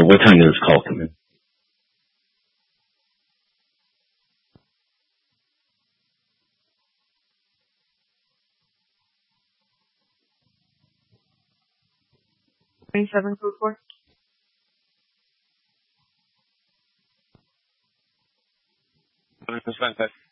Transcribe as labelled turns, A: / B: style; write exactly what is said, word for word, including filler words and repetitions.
A: what time did this call come in?
B: twenty-seven code four.
C: That's